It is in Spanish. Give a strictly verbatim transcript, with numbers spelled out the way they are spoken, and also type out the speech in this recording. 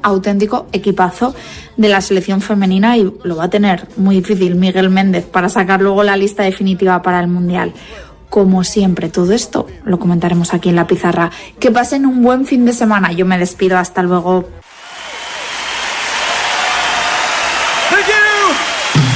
auténtico equipazo de la selección femenina y lo va a tener muy difícil Miguel Méndez para sacar luego la lista definitiva para el Mundial. Como siempre, todo esto lo comentaremos aquí en La Pizarra. Que pasen un buen fin de semana. Yo me despido. Hasta luego.